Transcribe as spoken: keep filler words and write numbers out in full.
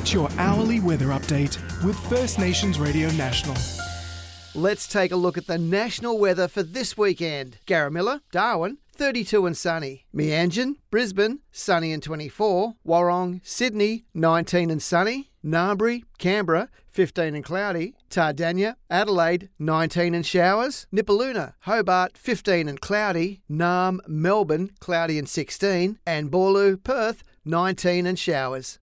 Get your hourly weather update with First Nations Radio National. Let's take a look at the national weather for this weekend. Garamilla, Darwin, thirty-two and sunny. Meanjin, Brisbane, sunny and twenty-four. Warrong, Sydney, nineteen and sunny. Narrabri, Canberra, fifteen and cloudy. Tardania, Adelaide, nineteen and showers. Nipaluna, Hobart, fifteen and cloudy. Narm, Melbourne, cloudy and sixteen. And Boorloo, Perth, nineteen and showers.